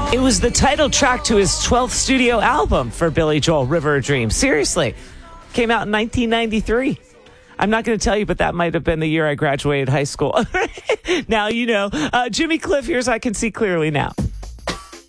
It was the title track to his 12th studio album for Billy Joel, River of Dreams. Seriously. Came out in 1993. I'm not going to tell you, but that might have been the year I graduated high school. Now you know. Jimmy Cliff, here's I Can See Clearly Now.